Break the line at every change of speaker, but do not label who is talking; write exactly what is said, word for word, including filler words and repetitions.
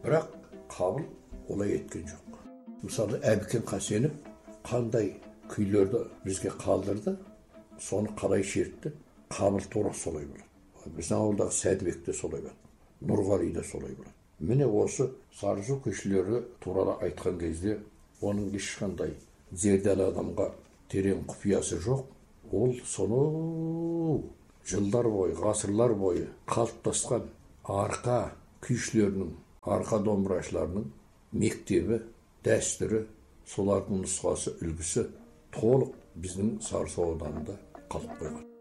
Бірақ Қабыл олай еткен жоқ. Мысалы, Әбікен Қасенов қандай күйлерді бізге қалдырды, соны қалай шертті, Қабыл тура солай болады. Біздің ауылдағы Сәдібек те солай болады, Нұрғали да солай болады. Міне осы Сарысу көшелері туралы айтқан кезде оның ешқандай зерделі адамға терең құпиясы жоқ. Ол соны жылдар бойы, ғасырлар бойы қалыптасқан арқа күйшілерінің, арқа домбырашыларының мектебі, дәстүрі, солардың нұсқасы, үлгісі толық біздің Сарысу ауданында қалып қойған.